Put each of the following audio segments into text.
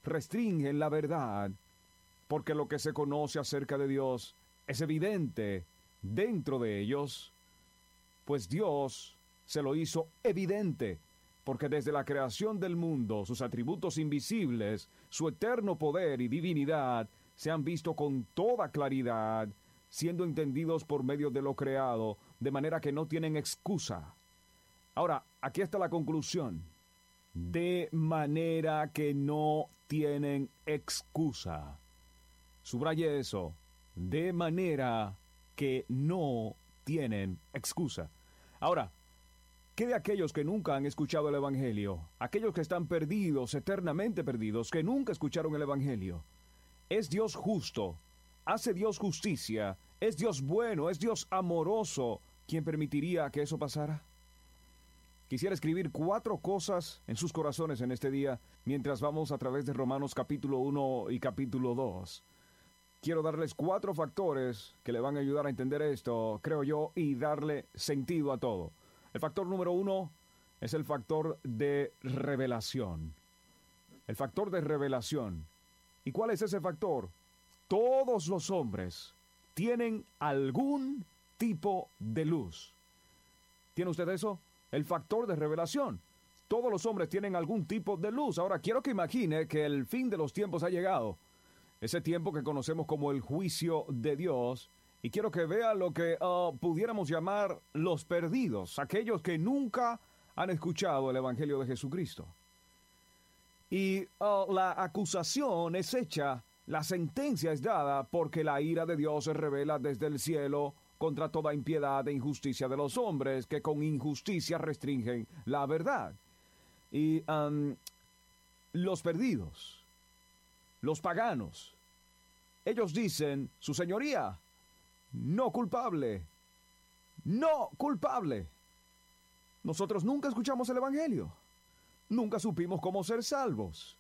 restringen la verdad, porque lo que se conoce acerca de Dios es evidente dentro de ellos, pues Dios se lo hizo evidente, porque desde la creación del mundo, sus atributos invisibles, su eterno poder y divinidad, se han visto con toda claridad, siendo entendidos por medio de lo creado, de manera que no tienen excusa. Ahora, aquí está la conclusión. De manera que no tienen excusa. Subraye eso. De manera que no tienen excusa. Ahora, ¿qué de aquellos que nunca han escuchado el Evangelio? Aquellos que están perdidos, eternamente perdidos, que nunca escucharon el Evangelio. ¿Es Dios justo? ¿Hace Dios justicia? ¿Es Dios bueno? ¿Es Dios amoroso? ¿Quién permitiría que eso pasara? Quisiera escribir 4 cosas en sus corazones en este día, mientras vamos a través de Romanos capítulo 1 y capítulo 2. Quiero darles 4 factores que le van a ayudar a entender esto, creo yo, y darle sentido a todo. El factor número 1 es el factor de revelación. El factor de revelación. ¿Y cuál es ese factor? Todos los hombres tienen algún tipo de luz. ¿Tiene usted eso? El factor de revelación. Todos los hombres tienen algún tipo de luz. Ahora, quiero que imagine que el fin de los tiempos ha llegado. Ese tiempo que conocemos como el juicio de Dios. Y quiero que vea lo que pudiéramos llamar los perdidos. Aquellos que nunca han escuchado el Evangelio de Jesucristo. Y la acusación es hecha, la sentencia es dada, porque la ira de Dios se revela desde el cielo contra toda impiedad e injusticia de los hombres que con injusticia restringen la verdad. Y los perdidos, los paganos, ellos dicen, su señoría, no culpable, no culpable. Nosotros nunca escuchamos el Evangelio, nunca supimos cómo ser salvos.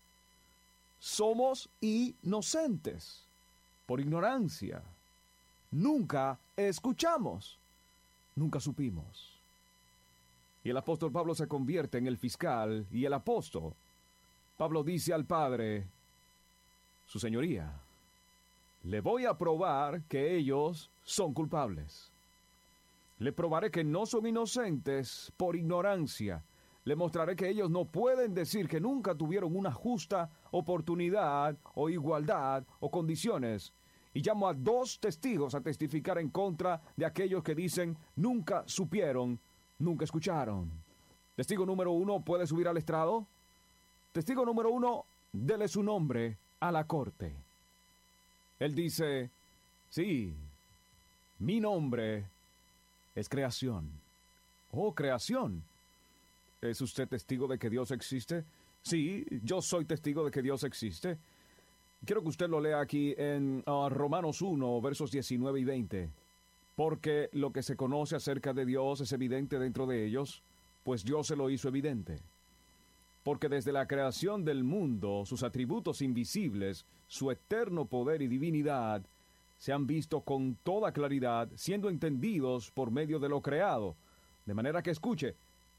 Somos inocentes, por ignorancia. Nunca escuchamos, nunca supimos. Y el apóstol Pablo se convierte en el fiscal y el apóstol. Pablo dice al Padre, su señoría, le voy a probar que ellos son culpables. Le probaré que no son inocentes por ignorancia. Le mostraré que ellos no pueden decir que nunca tuvieron una justa oportunidad o igualdad o condiciones. Y llamo a 2 testigos a testificar en contra de aquellos que dicen nunca supieron, nunca escucharon. Testigo número 1 puede subir al estrado. Testigo número 1, dele su nombre a la corte. Él dice, sí, mi nombre es creación. Oh, creación. ¿Es usted testigo de que Dios existe? Sí, yo soy testigo de que Dios existe. Quiero que usted lo lea aquí en Romanos 1, versos 19 y 20. Porque lo que se conoce acerca de Dios es evidente dentro de ellos, pues Dios se lo hizo evidente. Porque desde la creación del mundo, sus atributos invisibles, su eterno poder y divinidad, se han visto con toda claridad, siendo entendidos por medio de lo creado. De manera que escuche,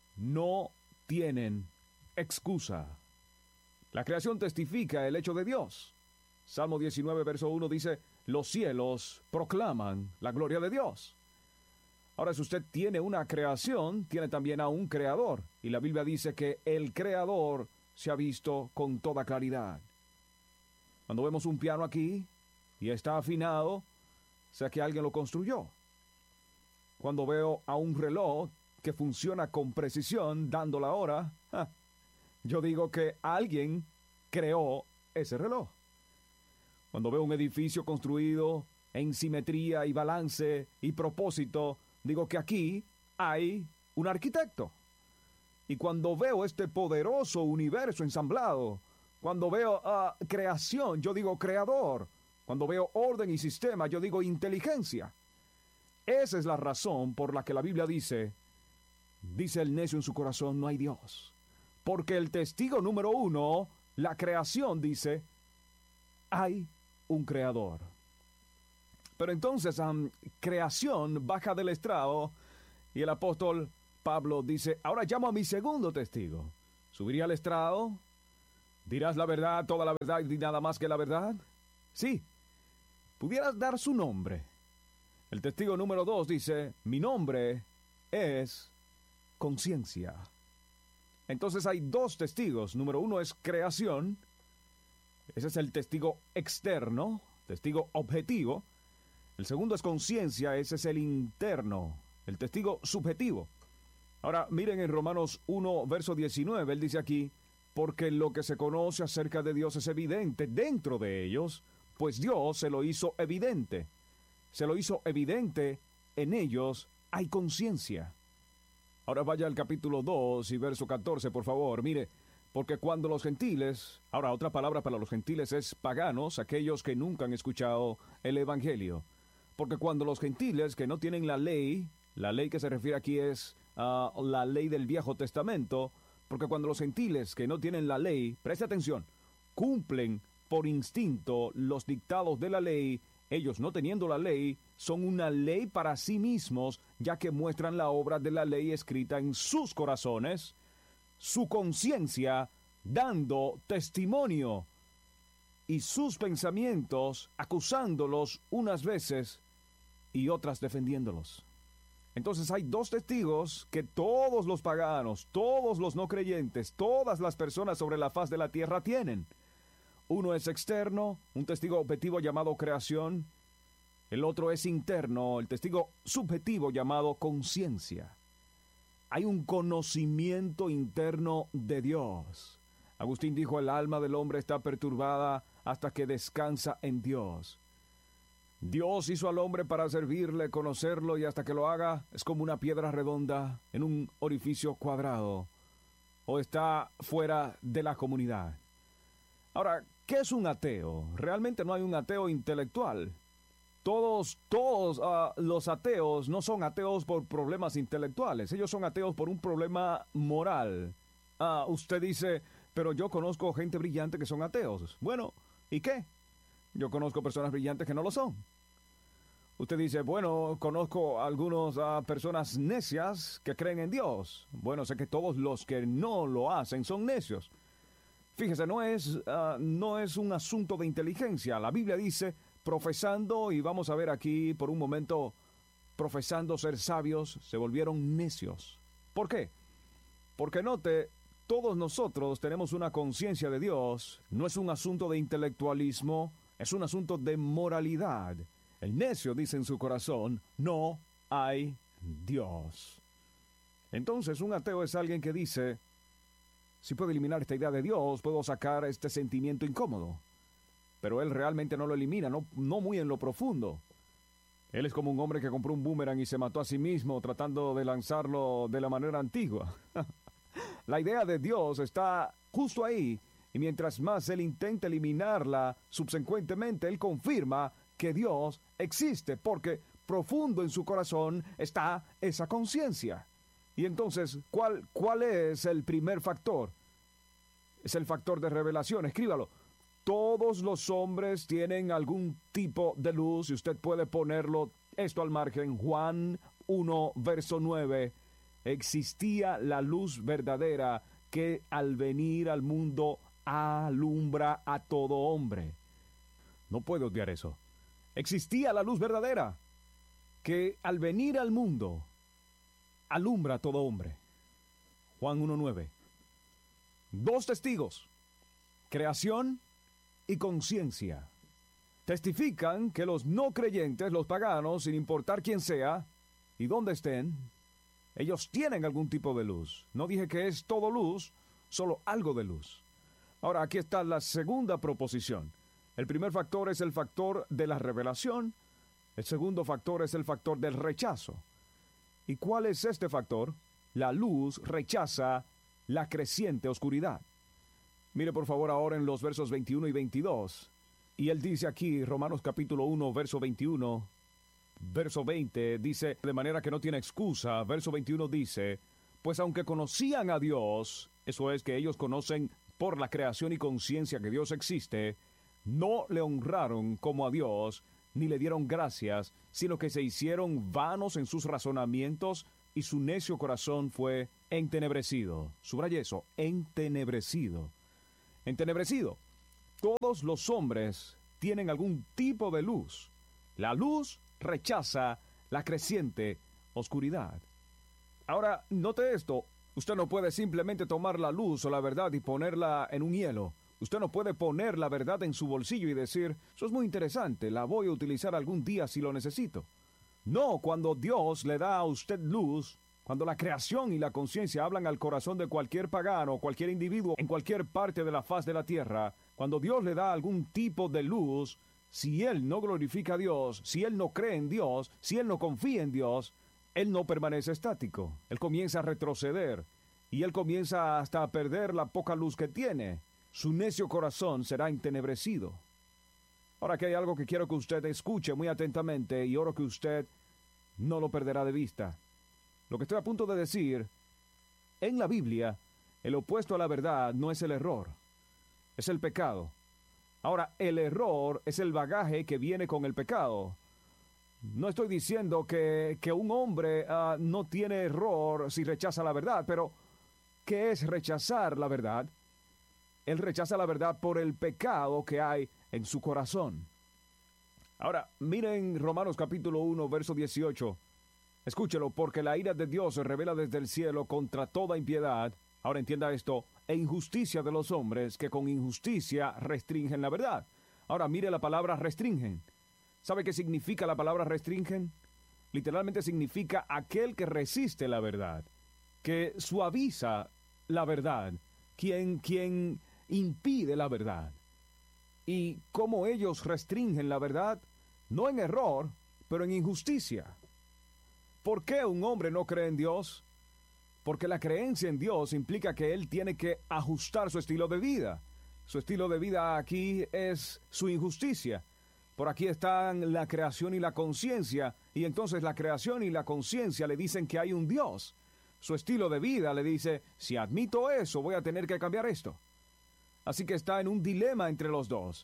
no tienen excusa. La creación testifica el hecho de Dios. Salmo 19, verso 1 dice, los cielos proclaman la gloria de Dios. Ahora, si usted tiene una creación, tiene también a un creador. Y la Biblia dice que el creador se ha visto con toda claridad. Cuando vemos un piano aquí y está afinado, sé que alguien lo construyó. Cuando veo a un reloj que funciona con precisión, dando la hora, yo digo que alguien creó ese reloj. Cuando veo un edificio construido en simetría y balance y propósito, digo que aquí hay un arquitecto. Y cuando veo este poderoso universo ensamblado, cuando veo creación, yo digo creador. Cuando veo orden y sistema, yo digo inteligencia. Esa es la razón por la que la Biblia dice el necio en su corazón, no hay Dios. Porque el testigo número 1, la creación, dice, hay un creador. Pero entonces, creación baja del estrado y el apóstol Pablo dice, ahora llamo a mi segundo testigo. Subiría al estrado, ¿Dirás la verdad, toda la verdad y nada más que la verdad? Sí. ¿Pudieras dar su nombre? El testigo número 2 dice, mi nombre es conciencia. Entonces hay dos testigos. Número 1 es creación. Ese es el testigo externo, testigo objetivo. El segundo es conciencia, ese es el interno, el testigo subjetivo. Ahora, miren en Romanos 1, verso 19, él dice aquí, porque lo que se conoce acerca de Dios es evidente dentro de ellos, pues Dios se lo hizo evidente. Se lo hizo evidente, en ellos hay conciencia. Ahora vaya al capítulo 2 y verso 14, por favor, mire. Porque cuando los gentiles, ahora otra palabra para los gentiles es paganos, aquellos que nunca han escuchado el evangelio. Porque cuando los gentiles que no tienen la ley que se refiere aquí es la ley del Viejo Testamento, porque cuando los gentiles que no tienen la ley, preste atención, cumplen por instinto los dictados de la ley, ellos no teniendo la ley, son una ley para sí mismos, ya que muestran la obra de la ley escrita en sus corazones, su conciencia dando testimonio y sus pensamientos acusándolos unas veces y otras defendiéndolos. Entonces hay dos testigos que todos los paganos, todos los no creyentes, todas las personas sobre la faz de la tierra tienen. Uno es externo, un testigo objetivo llamado creación. El otro es interno, el testigo subjetivo llamado conciencia. Hay un conocimiento interno de Dios. Agustín dijo, el alma del hombre está perturbada hasta que descansa en Dios. Dios hizo al hombre para servirle, conocerlo, y hasta que lo haga es como una piedra redonda en un orificio cuadrado, o está fuera de la comunidad. Ahora, ¿qué es un ateo? Realmente no hay un ateo intelectual. Todos los ateos no son ateos por problemas intelectuales, ellos son ateos por un problema moral. Usted dice, pero yo conozco gente brillante que son ateos. Bueno, ¿y qué? Yo conozco personas brillantes que no lo son. Usted dice, bueno, conozco algunas personas necias que creen en Dios. Bueno, sé que todos los que no lo hacen son necios. Fíjese, no es un asunto de inteligencia. La Biblia dice, profesando, y vamos a ver aquí por un momento, profesando ser sabios, se volvieron necios. ¿Por qué? Porque note, todos nosotros tenemos una conciencia de Dios. No es un asunto de intelectualismo, es un asunto de moralidad. El necio dice en su corazón, no hay Dios. Entonces, un ateo es alguien que dice, si puedo eliminar esta idea de Dios, puedo sacar este sentimiento incómodo. Pero él realmente no lo elimina, no muy en lo profundo. Él es como un hombre que compró un boomerang y se mató a sí mismo tratando de lanzarlo de la manera antigua. La idea de Dios está justo ahí, y mientras más él intenta eliminarla, subsecuentemente él confirma que Dios existe, porque profundo en su corazón está esa conciencia. Y entonces, ¿cuál es el primer factor? Es el factor de revelación, escríbalo. Todos los hombres tienen algún tipo de luz, y usted puede ponerlo esto al margen. Juan 1, verso 9. Existía la luz verdadera que al venir al mundo alumbra a todo hombre. No puedo odiar eso. Existía la luz verdadera que al venir al mundo alumbra a todo hombre. Juan 1:9. Dos testigos, creación y conciencia, testifican que los no creyentes, los paganos, sin importar quién sea y dónde estén, ellos tienen algún tipo de luz. No dije que es todo luz, solo algo de luz. Ahora, aquí está la segunda proposición. El primer factor es el factor de la revelación. El segundo factor es el factor del rechazo. ¿Y cuál es este factor? La luz rechaza la creciente oscuridad. Mire por favor ahora en los versos 21 y 22. Y él dice aquí, Romanos capítulo 1, verso 21, verso 20, dice, de manera que no tiene excusa. Verso 21 dice, pues aunque conocían a Dios, eso es que ellos conocen por la creación y conciencia que Dios existe, no le honraron como a Dios, ni le dieron gracias, sino que se hicieron vanos en sus razonamientos, y su necio corazón fue entenebrecido. Subraya eso, entenebrecido. entenebrecido. Todos los hombres tienen algún tipo de luz. La luz rechaza la creciente oscuridad. Ahora, note esto. Usted no puede simplemente tomar la luz o la verdad y ponerla en un hielo. Usted no puede poner la verdad en su bolsillo y decir, eso es muy interesante, la voy a utilizar algún día si lo necesito. No, cuando Dios le da a usted luz, cuando la creación y la conciencia hablan al corazón de cualquier pagano o cualquier individuo en cualquier parte de la faz de la tierra, cuando Dios le da algún tipo de luz, si él no glorifica a Dios, si él no cree en Dios, si él no confía en Dios, él no permanece estático. Él comienza a retroceder y él comienza hasta a perder la poca luz que tiene. Su necio corazón será entenebrecido. Ahora que hay algo que quiero que usted escuche muy atentamente y oro que usted no lo perderá de vista. Lo que estoy a punto de decir, en la Biblia, el opuesto a la verdad no es el error, es el pecado. Ahora, el error es el bagaje que viene con el pecado. No estoy diciendo que un hombre no tiene error si rechaza la verdad, pero ¿qué es rechazar la verdad? Él rechaza la verdad por el pecado que hay en su corazón. Ahora, miren Romanos capítulo 1, verso 18. Escúchelo, porque la ira de Dios se revela desde el cielo contra toda impiedad, ahora entienda esto, e injusticia de los hombres que con injusticia restringen la verdad. Ahora mire la palabra restringen. ¿Sabe qué significa la palabra restringen? Literalmente significa aquel que resiste la verdad, que suaviza la verdad, quien impide la verdad. ¿Y cómo ellos restringen la verdad? No en error, pero en injusticia. ¿Por qué un hombre no cree en Dios? Porque la creencia en Dios implica que él tiene que ajustar su estilo de vida. Su estilo de vida aquí es su injusticia. Por aquí están la creación y la conciencia, y entonces la creación y la conciencia le dicen que hay un Dios. Su estilo de vida le dice, si admito eso, voy a tener que cambiar esto. Así que está en un dilema entre los dos.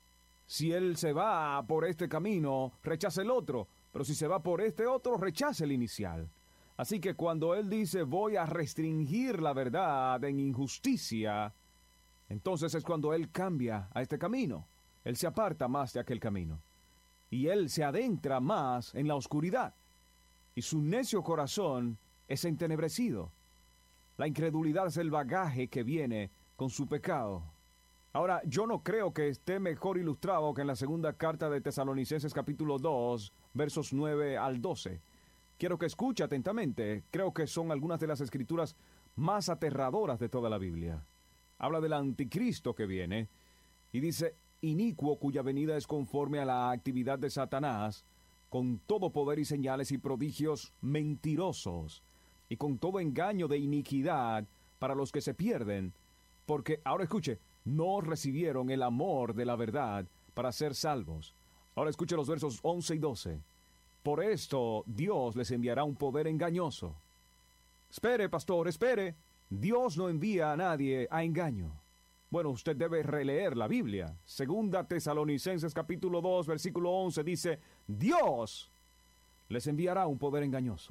Si él se va por este camino, rechaza el otro, pero si se va por este otro, rechaza el inicial. Así que cuando él dice, voy a restringir la verdad en injusticia, entonces es cuando él cambia a este camino. Él se aparta más de aquel camino. Y él se adentra más en la oscuridad. Y su necio corazón es entenebrecido. La incredulidad es el bagaje que viene con su pecado. Ahora, yo no creo que esté mejor ilustrado que en la segunda carta de Tesalonicenses capítulo 2, versos 9 al 12. Quiero que escuche atentamente. Creo que son algunas de las escrituras más aterradoras de toda la Biblia. Habla del anticristo que viene y dice, inicuo cuya venida es conforme a la actividad de Satanás, con todo poder y señales y prodigios mentirosos, y con todo engaño de iniquidad para los que se pierden, porque, ahora escuche, no recibieron el amor de la verdad para ser salvos. Ahora escuche los versos 11 y 12. Por esto Dios les enviará un poder engañoso. Espere, pastor, espere. Dios no envía a nadie a engaño. Bueno, usted debe releer la Biblia. Segunda Tesalonicenses capítulo 2, versículo 11 dice, Dios les enviará un poder engañoso.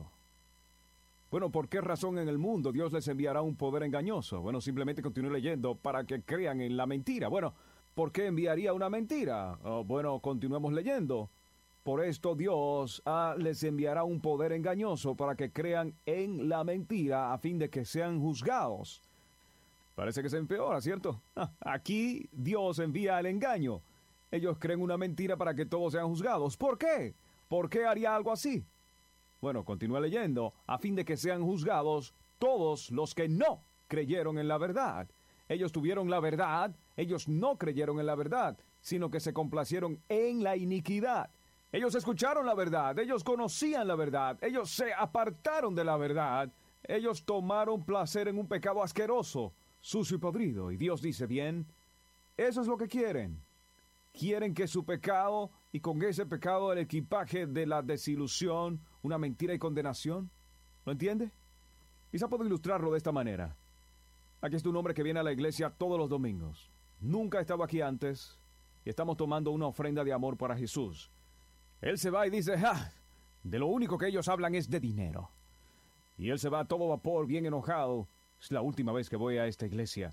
Bueno, ¿por qué razón en el mundo Dios les enviará un poder engañoso? Bueno, simplemente continúe leyendo para que crean en la mentira. Bueno, ¿por qué enviaría una mentira? Bueno, continuemos leyendo. Por esto Dios les enviará un poder engañoso para que crean en la mentira a fin de que sean juzgados. Parece que se empeora, ¿cierto? Aquí Dios envía el engaño. Ellos creen una mentira para que todos sean juzgados. ¿Por qué? ¿Por qué haría algo así? Bueno, continúa leyendo, a fin de que sean juzgados todos los que no creyeron en la verdad. Ellos tuvieron la verdad, ellos no creyeron en la verdad, sino que se complacieron en la iniquidad. Ellos escucharon la verdad, ellos conocían la verdad, ellos se apartaron de la verdad, ellos tomaron placer en un pecado asqueroso, sucio y podrido. Y Dios dice, bien, eso es lo que quieren. Quieren que su pecado, y con ese pecado el equipaje de la desilusión, una mentira y condenación. ¿Lo entiende? Quizá puedo ilustrarlo de esta manera. Aquí está un hombre que viene a la iglesia todos los domingos. Nunca ha estado aquí antes y estamos tomando una ofrenda de amor para Jesús. Él se va y dice, de lo único que ellos hablan es de dinero. Y él se va a todo vapor, bien enojado. Es la última vez que voy a esta iglesia.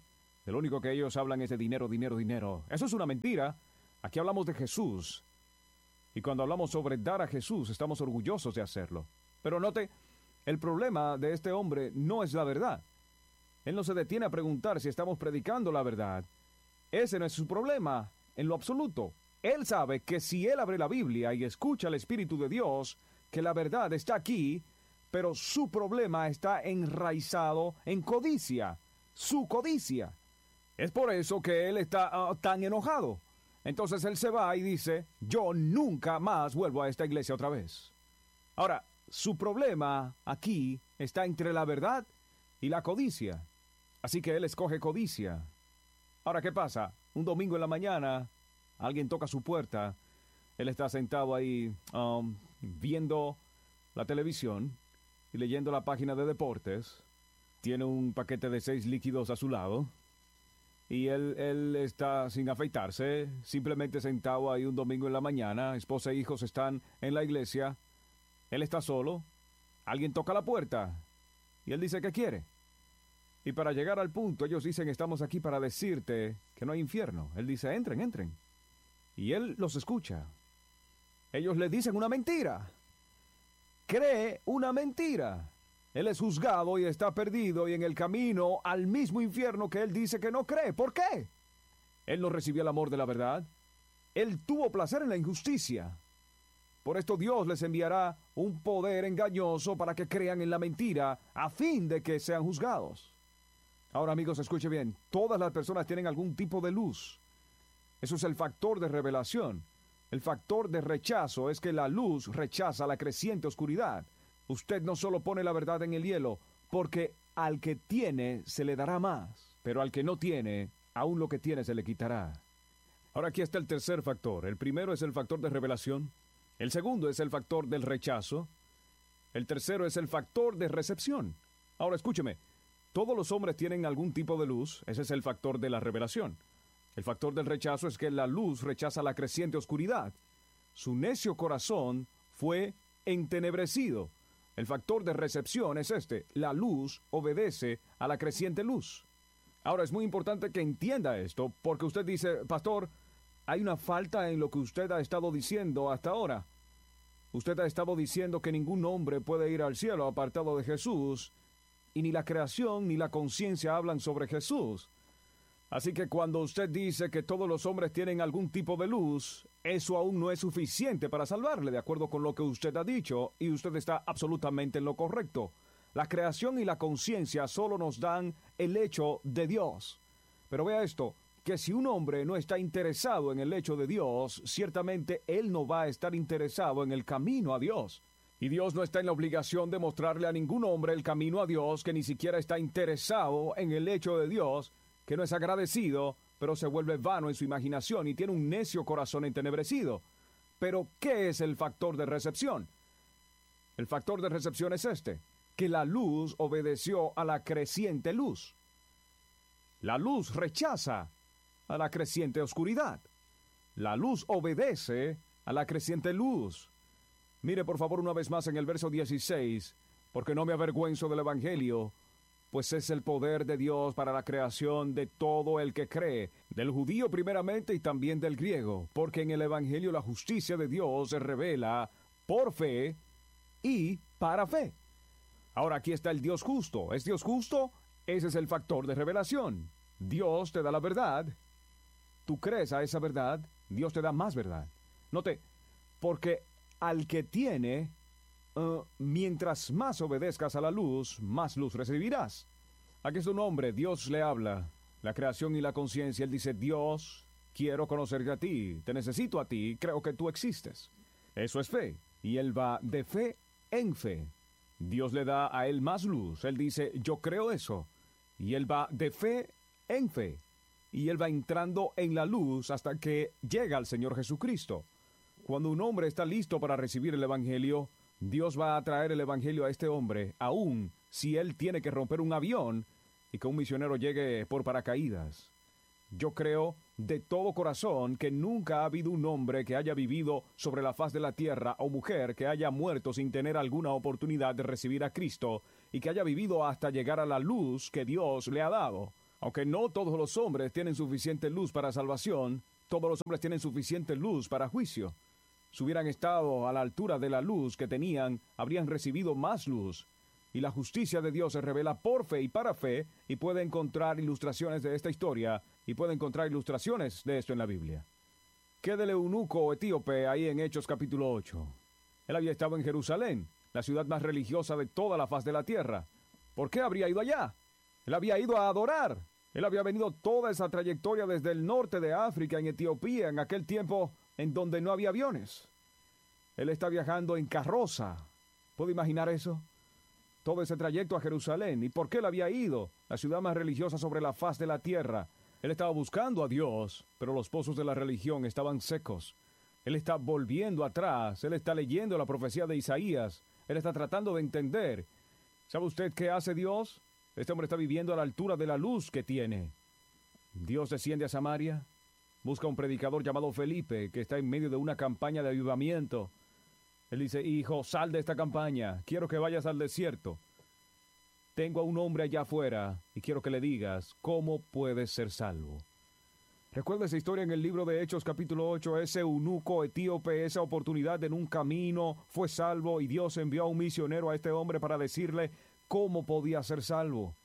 De lo único que ellos hablan es de dinero, dinero, dinero. Eso es una mentira. Aquí hablamos de Jesús. Y cuando hablamos sobre dar a Jesús, estamos orgullosos de hacerlo. Pero note, el problema de este hombre no es la verdad. Él no se detiene a preguntar si estamos predicando la verdad. Ese no es su problema, en lo absoluto. Él sabe que si él abre la Biblia y escucha al Espíritu de Dios, que la verdad está aquí, pero su problema está enraizado en codicia, su codicia. Es por eso que él está tan enojado. Entonces él se va y dice, yo nunca más vuelvo a esta iglesia otra vez. Ahora, su problema aquí está entre la verdad y la codicia. Así que él escoge codicia. Ahora, ¿qué pasa? Un domingo en la mañana, alguien toca su puerta. Él está sentado ahí viendo la televisión y leyendo la página de deportes. Tiene un paquete de 6 líquidos a su lado. Y él está sin afeitarse, simplemente sentado ahí un domingo en la mañana. Esposa e hijos están en la iglesia. Él está solo. Alguien toca la puerta. Y él dice que quiere. Y para llegar al punto, ellos dicen, estamos aquí para decirte que no hay infierno. Él dice, entren, entren. Y él los escucha. Ellos le dicen una mentira. Cree una mentira. Él es juzgado y está perdido y en el camino al mismo infierno que él dice que no cree. ¿Por qué? Él no recibió el amor de la verdad. Él tuvo placer en la injusticia. Por esto Dios les enviará un poder engañoso para que crean en la mentira a fin de que sean juzgados. Ahora, amigos, escuche bien. Todas las personas tienen algún tipo de luz. Eso es el factor de revelación. El factor de rechazo es que la luz rechaza la creciente oscuridad. Usted no solo pone la verdad en el hielo, porque al que tiene se le dará más, pero al que no tiene, aún lo que tiene se le quitará. Ahora aquí está el tercer factor. El primero es el factor de revelación. El segundo es el factor del rechazo. El tercero es el factor de recepción. Ahora escúcheme. Todos los hombres tienen algún tipo de luz. Ese es el factor de la revelación. El factor del rechazo es que la luz rechaza la creciente oscuridad. Su necio corazón fue entenebrecido. El factor de recepción es este. La luz obedece a la creciente luz. Ahora, es muy importante que entienda esto, porque usted dice, pastor, hay una falta en lo que usted ha estado diciendo hasta ahora. Usted ha estado diciendo que ningún hombre puede ir al cielo apartado de Jesús, y ni la creación ni la conciencia hablan sobre Jesús. Así que cuando usted dice que todos los hombres tienen algún tipo de luz, eso aún no es suficiente para salvarle, de acuerdo con lo que usted ha dicho, y usted está absolutamente en lo correcto. La creación y la conciencia solo nos dan el hecho de Dios. Pero vea esto, que si un hombre no está interesado en el hecho de Dios, ciertamente él no va a estar interesado en el camino a Dios. Y Dios no está en la obligación de mostrarle a ningún hombre el camino a Dios que ni siquiera está interesado en el hecho de Dios, que no es agradecido, pero se vuelve vano en su imaginación y tiene un necio corazón entenebrecido. Pero, ¿qué es el factor de recepción? El factor de recepción es este, que la luz obedeció a la creciente luz. La luz rechaza a la creciente oscuridad. La luz obedece a la creciente luz. Mire por favor una vez más en el verso 16, porque no me avergüenzo del Evangelio, pues es el poder de Dios para la creación de todo el que cree, del judío primeramente y también del griego, porque en el Evangelio la justicia de Dios se revela por fe y para fe. Ahora aquí está el Dios justo. ¿Es Dios justo? Ese es el factor de revelación. Dios te da la verdad. Tú crees a esa verdad, Dios te da más verdad. Note, porque al que tiene, mientras más obedezcas a la luz, más luz recibirás. Aquí es un hombre, Dios le habla, la creación y la conciencia. Él dice, Dios, quiero conocerte a ti, te necesito a ti, creo que tú existes. Eso es fe, y él va de fe en fe. Dios le da a él más luz, él dice, yo creo eso, y él va de fe en fe, y él va entrando en la luz hasta que llega al Señor Jesucristo. Cuando un hombre está listo para recibir el Evangelio, Dios va a traer el Evangelio a este hombre, aun si él tiene que romper un avión y que un misionero llegue por paracaídas. Yo creo de todo corazón que nunca ha habido un hombre que haya vivido sobre la faz de la tierra o mujer que haya muerto sin tener alguna oportunidad de recibir a Cristo y que haya vivido hasta llegar a la luz que Dios le ha dado. Aunque no todos los hombres tienen suficiente luz para salvación, todos los hombres tienen suficiente luz para juicio. Si hubieran estado a la altura de la luz que tenían, habrían recibido más luz. Y la justicia de Dios se revela por fe y para fe, y puede encontrar ilustraciones de esta historia, y puede encontrar ilustraciones de esto en la Biblia. ¿Qué del eunuco etíope ahí en Hechos capítulo 8? Él había estado en Jerusalén, la ciudad más religiosa de toda la faz de la tierra. ¿Por qué habría ido allá? Él había ido a adorar. Él había venido toda esa trayectoria desde el norte de África, en Etiopía, en aquel tiempo en donde no había aviones. Él está viajando en carroza. ¿Puedo imaginar eso? Todo ese trayecto a Jerusalén. ¿Y por qué él había ido? La ciudad más religiosa sobre la faz de la tierra. Él estaba buscando a Dios, pero los pozos de la religión estaban secos. Él está volviendo atrás. Él está leyendo la profecía de Isaías. Él está tratando de entender. ¿Sabe usted qué hace Dios? Este hombre está viviendo a la altura de la luz que tiene. Dios desciende a Samaria. Busca un predicador llamado Felipe, que está en medio de una campaña de avivamiento. Él dice, hijo, sal de esta campaña. Quiero que vayas al desierto. Tengo a un hombre allá afuera y quiero que le digas cómo puedes ser salvo. Recuerda esa historia en el libro de Hechos capítulo 8, ese eunuco etíope, esa oportunidad en un camino, fue salvo y Dios envió a un misionero a este hombre para decirle cómo podía ser salvo.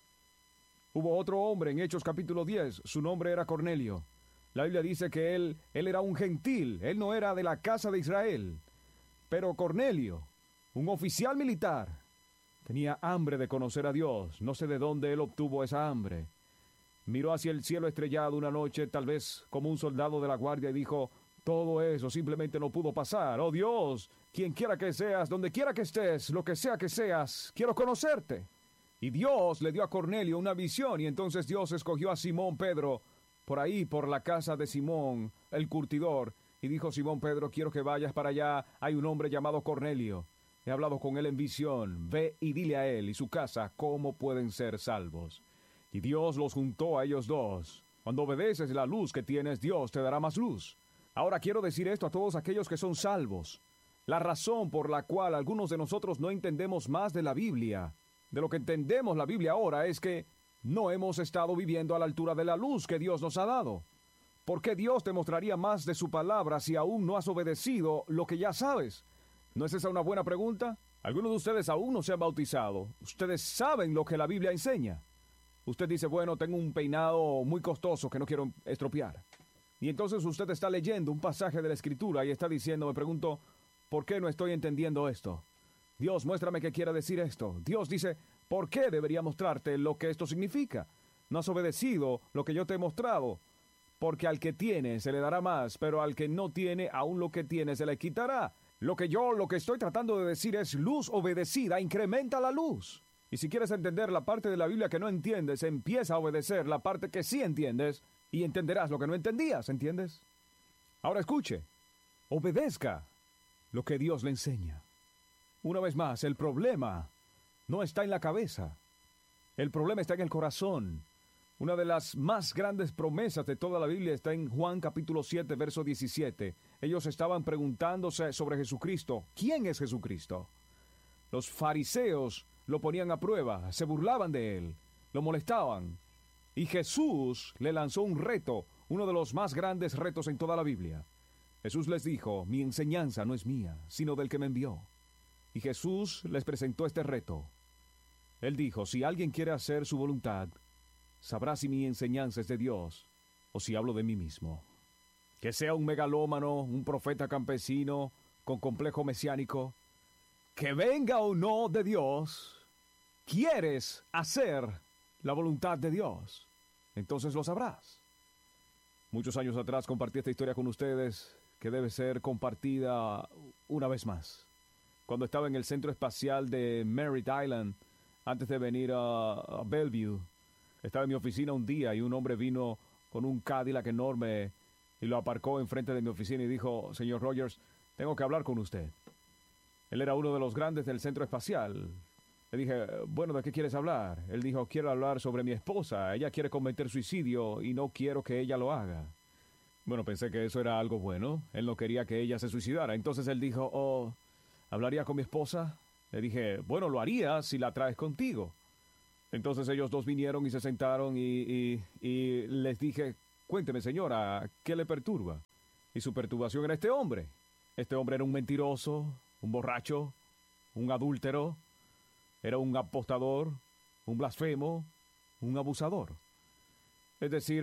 Hubo otro hombre en Hechos capítulo 10, su nombre era Cornelio. La Biblia dice que él era un gentil, él no era de la casa de Israel. Pero Cornelio, un oficial militar, tenía hambre de conocer a Dios. No sé de dónde él obtuvo esa hambre. Miró hacia el cielo estrellado una noche, tal vez como un soldado de la guardia, y dijo, todo eso simplemente no pudo pasar. Oh Dios, quien quiera que seas, donde quiera que estés, lo que sea que seas, quiero conocerte. Y Dios le dio a Cornelio una visión, y entonces Dios escogió a Simón Pedro, por ahí, por la casa de Simón, el curtidor, y dijo, Simón Pedro, quiero que vayas para allá, hay un hombre llamado Cornelio. He hablado con él en visión, ve y dile a él y su casa cómo pueden ser salvos. Y Dios los juntó a ellos dos. Cuando obedeces la luz que tienes, Dios te dará más luz. Ahora quiero decir esto a todos aquellos que son salvos. La razón por la cual algunos de nosotros no entendemos más de la Biblia, de lo que entendemos la Biblia ahora, es que no hemos estado viviendo a la altura de la luz que Dios nos ha dado. ¿Por qué Dios te mostraría más de su palabra si aún no has obedecido lo que ya sabes? ¿No es esa una buena pregunta? Algunos de ustedes aún no se han bautizado. Ustedes saben lo que la Biblia enseña. Usted dice, bueno, tengo un peinado muy costoso que no quiero estropear. Y entonces usted está leyendo un pasaje de la Escritura y está diciendo, me pregunto, ¿por qué no estoy entendiendo esto? Dios, muéstrame qué quiere decir esto. Dios dice, ¿por qué debería mostrarte lo que esto significa? No has obedecido lo que yo te he mostrado. Porque al que tiene se le dará más, pero al que no tiene, aún lo que tiene se le quitará. Lo que estoy tratando de decir es luz obedecida incrementa la luz. Y si quieres entender la parte de la Biblia que no entiendes, empieza a obedecer la parte que sí entiendes y entenderás lo que no entendías, ¿entiendes? Ahora escuche, obedezca lo que Dios le enseña. Una vez más, el problema no está en la cabeza. El problema está en el corazón. Una de las más grandes promesas de toda la Biblia está en Juan capítulo 7, verso 17. Ellos estaban preguntándose sobre Jesucristo. ¿Quién es Jesucristo? Los fariseos lo ponían a prueba, se burlaban de él, lo molestaban. Y Jesús le lanzó un reto, uno de los más grandes retos en toda la Biblia. Jesús les dijo, mi enseñanza no es mía, sino del que me envió. Y Jesús les presentó este reto. Él dijo, si alguien quiere hacer su voluntad, sabrá si mi enseñanza es de Dios o si hablo de mí mismo. Que sea un megalómano, un profeta campesino con complejo mesiánico, que venga o no de Dios, quieres hacer la voluntad de Dios, entonces lo sabrás. Muchos años atrás compartí esta historia con ustedes que debe ser compartida una vez más. Cuando estaba en el centro espacial de Merritt Island, antes de venir a Bellevue, estaba en mi oficina un día y un hombre vino con un Cadillac enorme y lo aparcó enfrente de mi oficina y dijo, señor Rogers, tengo que hablar con usted. Él era uno de los grandes del centro espacial. Le dije, bueno, ¿de qué quieres hablar? Él dijo, quiero hablar sobre mi esposa. Ella quiere cometer suicidio y no quiero que ella lo haga. Bueno, pensé que eso era algo bueno. Él no quería que ella se suicidara. Entonces él dijo, oh, ¿hablaría con mi esposa? Le dije, bueno, lo haría si la traes contigo. Entonces ellos dos vinieron y se sentaron y les dije, cuénteme señora, ¿qué le perturba? Y su perturbación era este hombre. Este hombre era un mentiroso, un borracho, un adúltero, era un apostador, un blasfemo, un abusador. Es decir,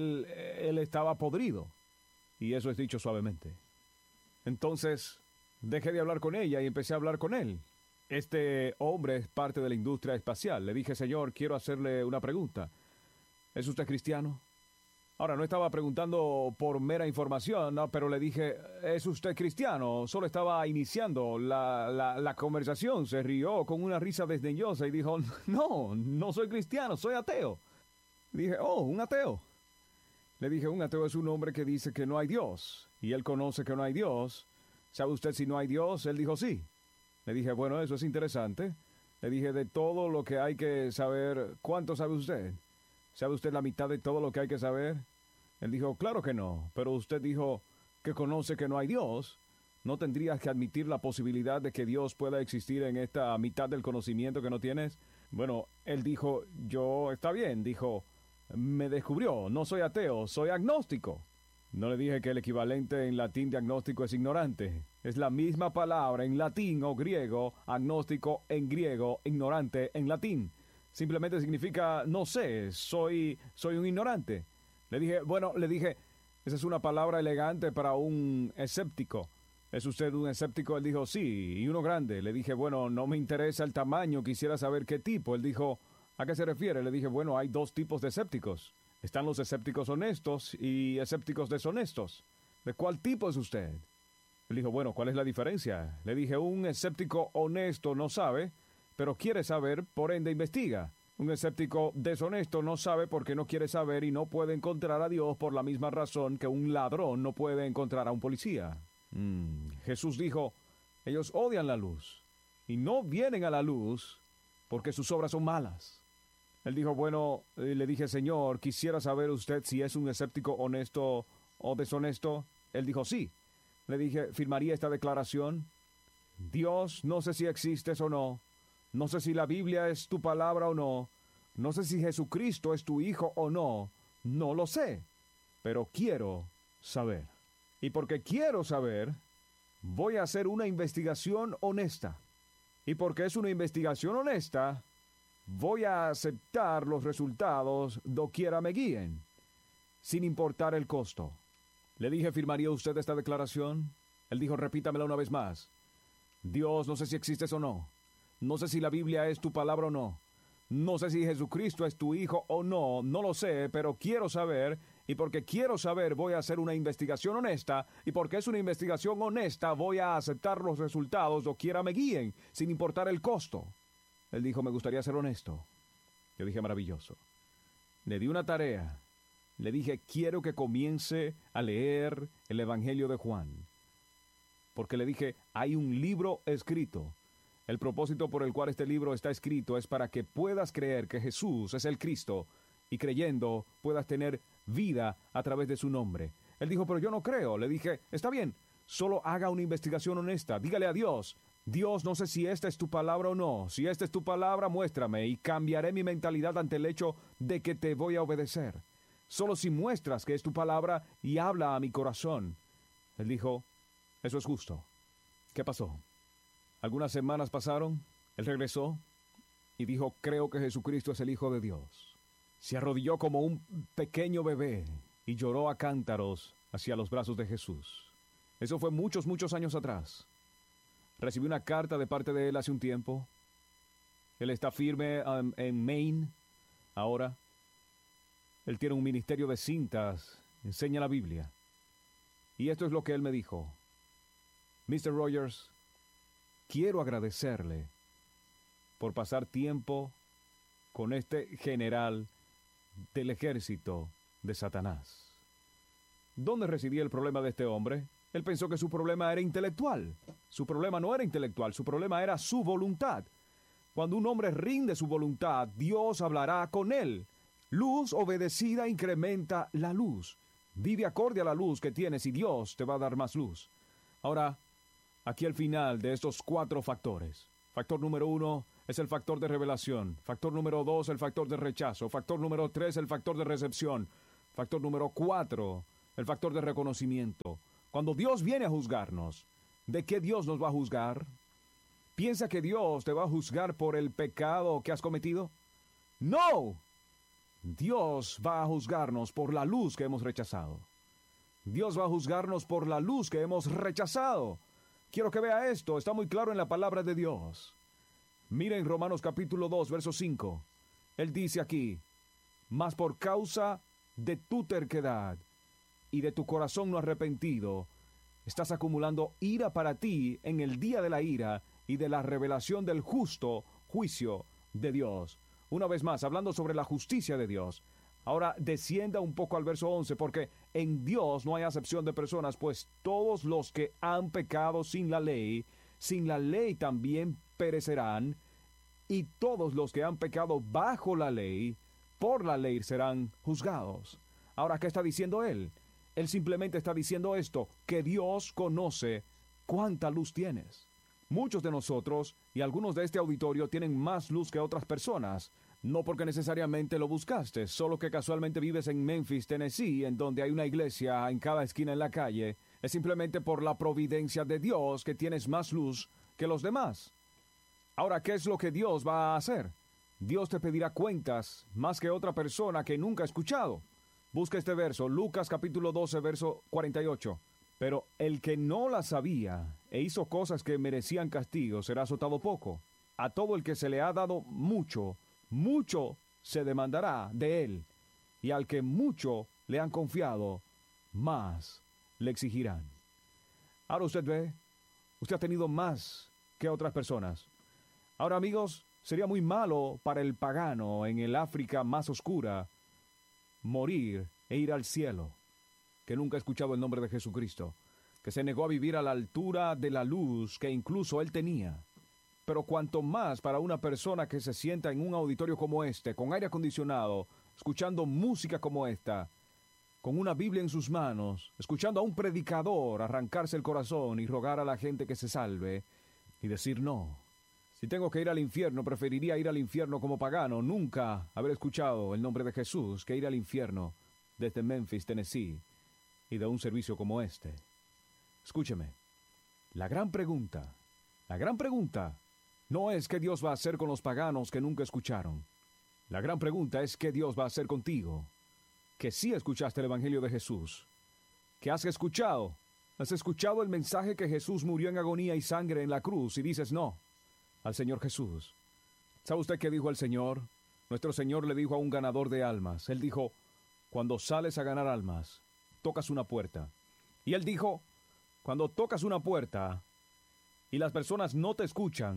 él estaba podrido. Y eso es dicho suavemente. Entonces, dejé de hablar con ella y empecé a hablar con él. Este hombre es parte de la industria espacial. Le dije, señor, quiero hacerle una pregunta. ¿Es usted cristiano? Ahora, no estaba preguntando por mera información, ¿no? Pero le dije, ¿es usted cristiano? Solo estaba iniciando la conversación. Se rió con una risa desdeñosa y dijo, no soy cristiano, soy ateo. Dije, un ateo. Le dije, un ateo es un hombre que dice que no hay Dios. Y él conoce que no hay Dios. ¿Sabe usted si no hay Dios? Él dijo, sí. Le dije, bueno, eso es interesante. Le dije, de todo lo que hay que saber, ¿cuánto sabe usted? ¿Sabe usted la mitad de todo lo que hay que saber? Él dijo, claro que no, pero usted dijo que conoce que no hay Dios. ¿No tendrías que admitir la posibilidad de que Dios pueda existir en esta mitad del conocimiento que no tienes? Bueno, él dijo, está bien, dijo, me descubrió, no soy ateo, soy agnóstico. No le dije que el equivalente en latín de agnóstico es ignorante. Es la misma palabra en latín o griego, agnóstico en griego, ignorante en latín. Simplemente significa, no sé, soy un ignorante. Le dije, esa es una palabra elegante para un escéptico. ¿Es usted un escéptico? Él dijo, sí, y uno grande. Le dije, bueno, no me interesa el tamaño, quisiera saber qué tipo. Él dijo, ¿a qué se refiere? Le dije, bueno, hay dos tipos de escépticos. Están los escépticos honestos y escépticos deshonestos. ¿De cuál tipo es usted? Él dijo, bueno, ¿cuál es la diferencia? Le dije, un escéptico honesto no sabe, pero quiere saber, por ende investiga. Un escéptico deshonesto no sabe porque no quiere saber y no puede encontrar a Dios por la misma razón que un ladrón no puede encontrar a un policía. Jesús dijo, ellos odian la luz y no vienen a la luz porque sus obras son malas. Él dijo, bueno, le dije, Señor, quisiera saber usted si es un escéptico honesto o deshonesto. Él dijo, sí. Le dije, ¿firmaría esta declaración? Dios, no sé si existes o no. No sé si la Biblia es tu palabra o no. No sé si Jesucristo es tu Hijo o no. No lo sé. Pero quiero saber. Y porque quiero saber, voy a hacer una investigación honesta. Y porque es una investigación honesta, voy a aceptar los resultados doquiera me guíen, sin importar el costo. Le dije, ¿firmaría usted esta declaración? Él dijo, repítamela una vez más. Dios, no sé si existes o no. No sé si la Biblia es tu palabra o no. No sé si Jesucristo es tu Hijo o no. No lo sé, pero quiero saber. Y porque quiero saber, voy a hacer una investigación honesta. Y porque es una investigación honesta, voy a aceptar los resultados doquiera me guíen, sin importar el costo. Él dijo, me gustaría ser honesto. Yo dije, maravilloso. Le di una tarea. Le dije, quiero que comience a leer el Evangelio de Juan. Porque le dije, hay un libro escrito. El propósito por el cual este libro está escrito es para que puedas creer que Jesús es el Cristo y creyendo puedas tener vida a través de su nombre. Él dijo, pero yo no creo. Le dije, está bien, solo haga una investigación honesta. Dígale a Dios, Dios, no sé si esta es tu palabra o no. Si esta es tu palabra, muéstrame y cambiaré mi mentalidad ante el hecho de que te voy a obedecer. Solo si muestras que es tu palabra y habla a mi corazón. Él dijo, eso es justo. ¿Qué pasó? Algunas semanas pasaron, él regresó y dijo, creo que Jesucristo es el Hijo de Dios. Se arrodilló como un pequeño bebé y lloró a cántaros hacia los brazos de Jesús. Eso fue muchos años atrás. Recibí una carta de parte de él hace un tiempo. Él está firme en Maine ahora. Él tiene un ministerio de cintas, enseña la Biblia. Y esto es lo que él me dijo. Mr. Rogers, quiero agradecerle por pasar tiempo con este general del ejército de Satanás. ¿Dónde residía el problema de este hombre? Él pensó que su problema era intelectual. Su problema no era intelectual, su problema era su voluntad. Cuando un hombre rinde su voluntad, Dios hablará con él. Luz obedecida incrementa la luz. Vive acorde a la luz que tienes y Dios te va a dar más luz. Ahora, aquí al final de estos 4 factores. Factor número 1, es el factor de revelación. Factor número 2, el factor de rechazo. Factor número 3, el factor de recepción. Factor número 4, el factor de reconocimiento. Cuando Dios viene a juzgarnos, ¿de qué Dios nos va a juzgar? ¿Piensa que Dios te va a juzgar por el pecado que has cometido? ¡No! Dios va a juzgarnos por la luz que hemos rechazado. Dios va a juzgarnos por la luz que hemos rechazado. Quiero que vea esto, está muy claro en la palabra de Dios. Mira en Romanos capítulo 2, verso 5. Él dice aquí, mas por causa de tu terquedad y de tu corazón no arrepentido, estás acumulando ira para ti en el día de la ira y de la revelación del justo juicio de Dios. Una vez más, hablando sobre la justicia de Dios. Ahora descienda un poco al verso 11, porque en Dios no hay acepción de personas, pues todos los que han pecado sin la ley también perecerán, y todos los que han pecado bajo la ley, por la ley serán juzgados. Ahora, ¿qué está diciendo él? Él simplemente está diciendo esto, que Dios conoce cuánta luz tienes. Muchos de nosotros y algunos de este auditorio tienen más luz que otras personas, no porque necesariamente lo buscaste, solo que casualmente vives en Memphis, Tennessee, en donde hay una iglesia en cada esquina en la calle. Es simplemente por la providencia de Dios que tienes más luz que los demás. Ahora, ¿qué es lo que Dios va a hacer? Dios te pedirá cuentas más que otra persona que nunca ha escuchado. Busca este verso, Lucas capítulo 12, verso 48. Pero el que no la sabía e hizo cosas que merecían castigo será azotado poco. A todo el que se le ha dado mucho, mucho se demandará de él. Y al que mucho le han confiado, más le exigirán. Ahora usted ve, usted ha tenido más que otras personas. Ahora, amigos, sería muy malo para el pagano en el África más oscura morir e ir al cielo, que nunca ha escuchado el nombre de Jesucristo, que se negó a vivir a la altura de la luz que incluso él tenía. Pero cuanto más para una persona que se sienta en un auditorio como este, con aire acondicionado, escuchando música como esta, con una Biblia en sus manos, escuchando a un predicador arrancarse el corazón y rogar a la gente que se salve, y decir no. Si tengo que ir al infierno, preferiría ir al infierno como pagano, nunca haber escuchado el nombre de Jesús, que ir al infierno desde Memphis, Tennessee, y de un servicio como este. Escúcheme, la gran pregunta no es qué Dios va a hacer con los paganos que nunca escucharon. La gran pregunta es qué Dios va a hacer contigo, que sí escuchaste el Evangelio de Jesús, que has escuchado el mensaje que Jesús murió en agonía y sangre en la cruz, y dices no al Señor Jesús. ¿Sabe usted qué dijo el Señor? Nuestro Señor le dijo a un ganador de almas, él dijo, cuando sales a ganar almas, tocas una puerta. Y él dijo, cuando tocas una puerta y las personas no te escuchan,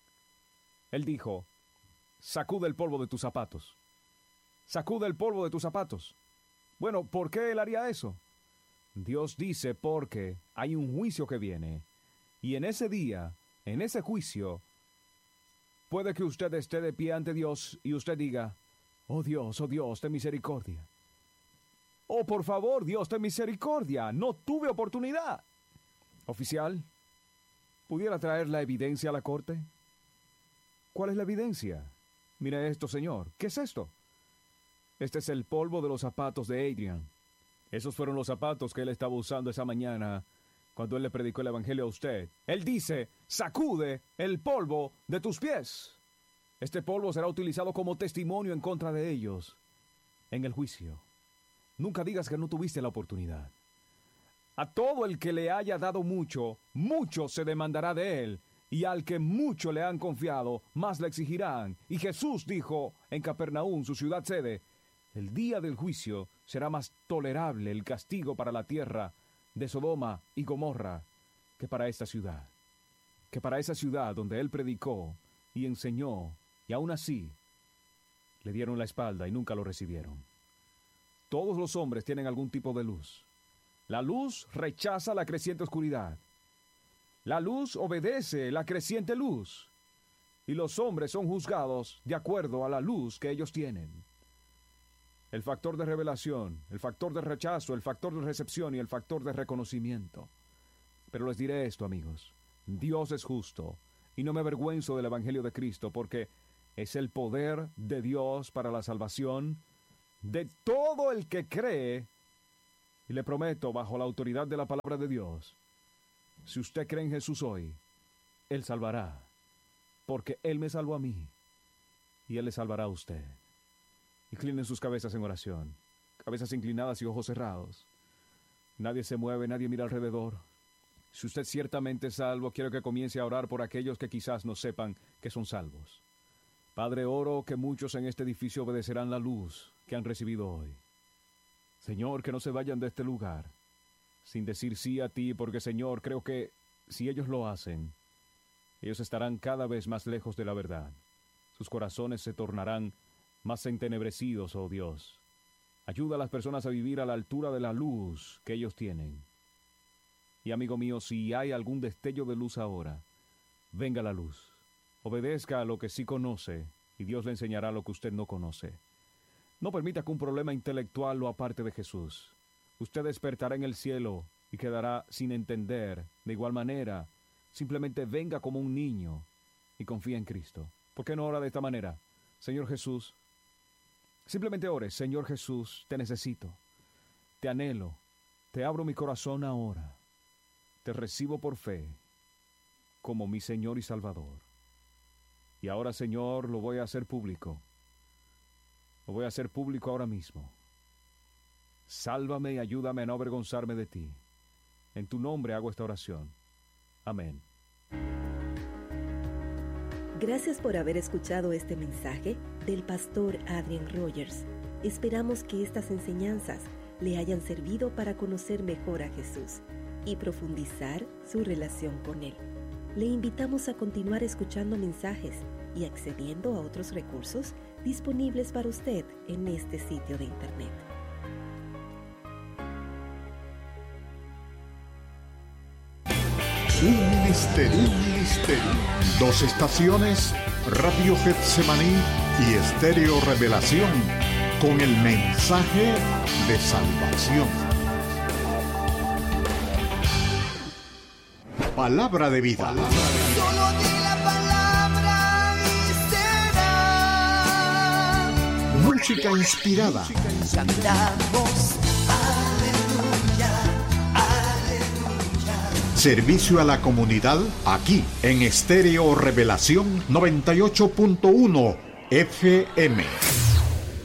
él dijo, sacude el polvo de tus zapatos. Sacude el polvo de tus zapatos. Bueno, ¿por qué él haría eso? Dios dice porque hay un juicio que viene, y en ese día, en ese juicio, puede que usted esté de pie ante Dios y usted diga, oh Dios, ten misericordia. Oh, por favor, Dios, ten misericordia, no tuve oportunidad. Oficial, ¿pudiera traer la evidencia a la corte? ¿Cuál es la evidencia? Mire esto, señor. ¿Qué es esto? Este es el polvo de los zapatos de Adrian. Esos fueron los zapatos que él estaba usando esa mañana cuando él le predicó el evangelio a usted. Él dice, sacude el polvo de tus pies. Este polvo será utilizado como testimonio en contra de ellos en el juicio. Nunca digas que no tuviste la oportunidad. A todo el que le haya dado mucho, mucho se demandará de él, y al que mucho le han confiado, más le exigirán. Y Jesús dijo en Capernaum, su ciudad sede, el día del juicio será más tolerable el castigo para la tierra de Sodoma y Gomorra que para esta ciudad. Que para esa ciudad donde él predicó y enseñó, y aún así le dieron la espalda y nunca lo recibieron. Todos los hombres tienen algún tipo de luz. La luz rechaza la creciente oscuridad. La luz obedece la creciente luz. Y los hombres son juzgados de acuerdo a la luz que ellos tienen. El factor de revelación, el factor de rechazo, el factor de recepción y el factor de reconocimiento. Pero les diré esto, amigos. Dios es justo. y no me avergüenzo del Evangelio de Cristo, porque es el poder de Dios para la salvación de todo el que cree. Y le prometo, bajo la autoridad de la palabra de Dios, si usted cree en Jesús hoy, Él salvará, porque Él me salvó a mí, y Él le salvará a usted. Inclinen sus cabezas en oración, cabezas inclinadas y ojos cerrados. Nadie se mueve, nadie mira alrededor. Si usted ciertamente es salvo, quiero que comience a orar por aquellos que quizás no sepan que son salvos. Padre, oro que muchos en este edificio obedecerán la luz que han recibido hoy. Señor, que no se vayan de este lugar sin decir sí a ti, porque Señor, creo que si ellos lo hacen, ellos estarán cada vez más lejos de la verdad. Sus corazones se tornarán más entenebrecidos, oh Dios. Ayuda a las personas a vivir a la altura de la luz que ellos tienen. Y amigo mío, si hay algún destello de luz ahora, venga la luz. Obedezca a lo que sí conoce y Dios le enseñará lo que usted no conoce. No permita que un problema intelectual lo aparte de Jesús. Usted despertará en el cielo y quedará sin entender. De igual manera, simplemente venga como un niño y confía en Cristo. ¿Por qué no ora de esta manera? Señor Jesús, simplemente ore. Señor Jesús, te necesito, te anhelo, te abro mi corazón ahora. Te recibo por fe como mi Señor y Salvador. Y ahora, Señor, lo voy a hacer público. Lo voy a hacer público ahora mismo. Sálvame y ayúdame a no avergonzarme de ti. En tu nombre hago esta oración. Amén. Gracias por haber escuchado este mensaje del pastor Adrian Rogers. Esperamos que estas enseñanzas le hayan servido para conocer mejor a Jesús y profundizar su relación con Él. Le invitamos a continuar escuchando mensajes y accediendo a otros recursos disponibles para usted en este sitio de internet. Un ministerio. 2 estaciones, Radio Getsemaní y Estéreo Revelación, con el mensaje de salvación. Palabra de vida. Solo di la palabra y será. Música inspirada. Cantamos aleluya, aleluya. Servicio a la comunidad aquí en Estéreo Revelación 98.1 FM.